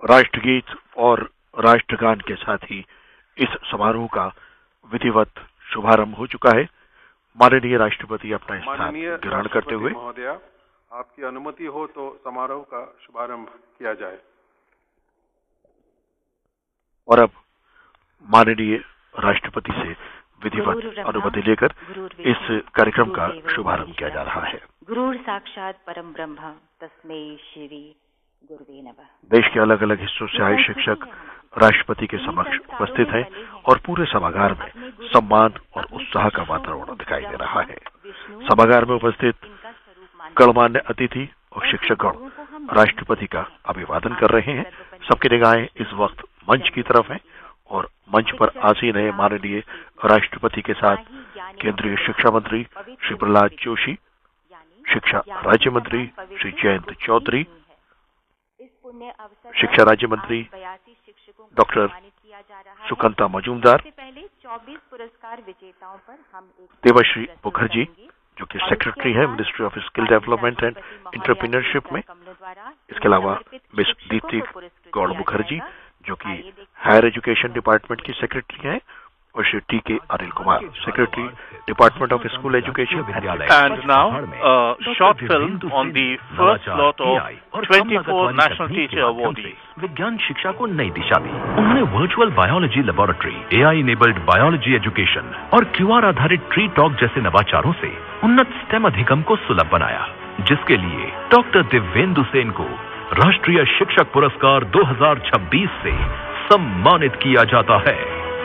राष्ट्रगीत और राष्ट्रगान के साथ ही इस समारोह का विधिवत शुभारंभ हो चुका है। माननीय राष्ट्रपति अपना स्थान ग्रहण करते हुए। महोदया, आपकी अनुमति हो तो समारोह का शुभारंभ किया जाए। और अब माननीय राष्ट्रपति से विधिवत अनुमति लेकर इस कार्यक्रम का शुभारंभ किया जा रहा है। गुरुर साक्षात परम ब्रह्म तस्मै श्री गुरुवे नमः। देश के अलग अलग हिस्सों से आए शिक्षक राष्ट्रपति के समक्ष उपस्थित हैं और पूरे सभागार में सम्मान और उत्साह का वातावरण दिखाई दे रहा है। सभागार में उपस्थित गणमान्य अतिथि और शिक्षकगण राष्ट्रपति का अभिवादन कर रहे हैं। सबकी निगाहें इस वक्त मंच की तरफ हैं और मंच पर आसीन है माननीय राष्ट्रपति के साथ केंद्रीय शिक्षा मंत्री श्री प्रहलाद जोशी, शिक्षा राज्य मंत्री श्री जयंत चौधरी, शिक्षा राज्य मंत्री डॉक्टर सुकंता मजूमदार, देवश्री मुखर्जी जो कि सेक्रेटरी है ministry of skill development and entrepreneurship में, इसके अलावा मिस दीप्ति गौड़ मुखर्जी जो कि हायर एजुकेशन डिपार्टमेंट की सेक्रेटरी हैं, और Shri TK. Anil Kumar, secretary department of school education. And now, a short film on the first lot of 24 National Teacher Awardees. विज्ञान शिक्षा को नई दिशा दी। उन्होंने virtual biology laboratory, AI enabled biology education और QR आधारित ट्री टॉक जैसे नवाचारों से उन्नत स्टेम अधिगम को सुलभ बनाया, जिसके लिए डॉक्टर दिव्येंदु सेन को राष्ट्रीय शिक्षक पुरस्कार 2026 से सम्मानित किया जाता है।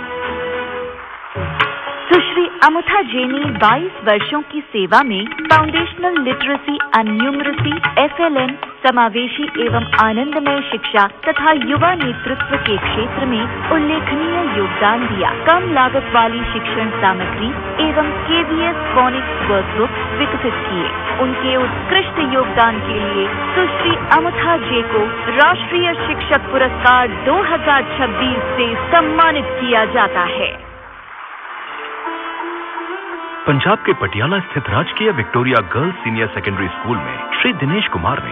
सुश्री अमुथा जेनी 22 वर्षों की सेवा में foundational literacy and numeracy, FLN, समावेशी एवं आनंदमय शिक्षा तथा युवा नेतृत्व के क्षेत्र में उल्लेखनीय योगदान दिया। कम लागत वाली शिक्षण सामग्री एवं KVS फोनिक्स वर्कबुक विकसित किए। उनके उत्कृष्ट योगदान के लिए सुश्री अमुथा जे को राष्ट्रीय शिक्षक पुरस्कार 2026 से सम्मानित किया जाता है। पंजाब के पटियाला स्थित राजकीय Victoria girls senior secondary school में श्री दिनेश कुमार ने